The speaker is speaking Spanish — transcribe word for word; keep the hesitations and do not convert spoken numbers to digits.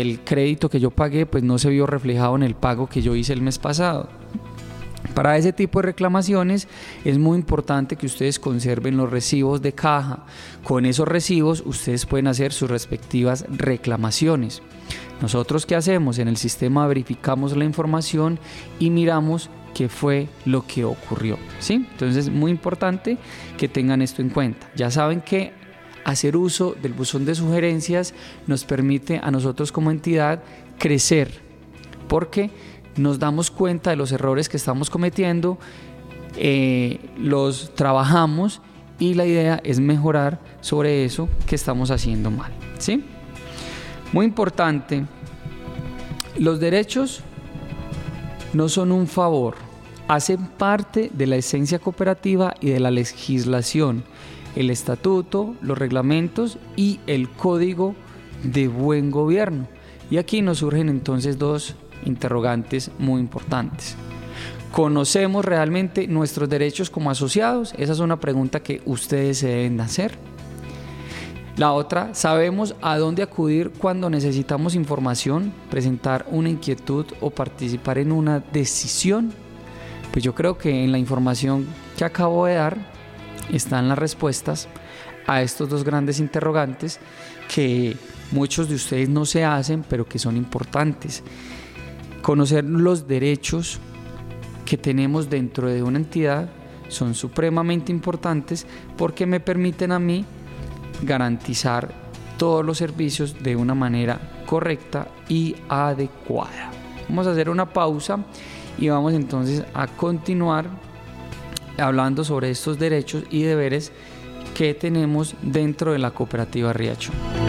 el crédito que yo pagué pues no se vio reflejado en el pago que yo hice el mes pasado. Para ese tipo de reclamaciones es muy importante que ustedes conserven los recibos de caja. Con esos recibos ustedes pueden hacer sus respectivas reclamaciones. Nosotros, ¿qué hacemos? En el sistema verificamos la información y miramos qué fue lo que ocurrió, ¿sí? Entonces es muy importante que tengan esto en cuenta. Ya saben que hacer uso del buzón de sugerencias nos permite a nosotros como entidad crecer, porque nos damos cuenta de los errores que estamos cometiendo, eh, los trabajamos y la idea es mejorar sobre eso que estamos haciendo mal, ¿sí? Muy importante, los derechos no son un favor, hacen parte de la esencia cooperativa y de la legislación, el estatuto, los reglamentos y el código de buen gobierno. Y aquí nos surgen entonces dos interrogantes muy importantes. ¿Conocemos realmente nuestros derechos como asociados? Esa es una pregunta que ustedes se deben hacer. La otra, ¿sabemos a dónde acudir cuando necesitamos información, presentar una inquietud o participar en una decisión? Pues yo creo que en la información que acabo de dar están las respuestas a estos dos grandes interrogantes que muchos de ustedes no se hacen, pero que son importantes. Conocer los derechos que tenemos dentro de una entidad son supremamente importantes porque me permiten a mí garantizar todos los servicios de una manera correcta y adecuada. Vamos a hacer una pausa y vamos entonces a continuar hablando sobre estos derechos y deberes que tenemos dentro de la cooperativa Riacho.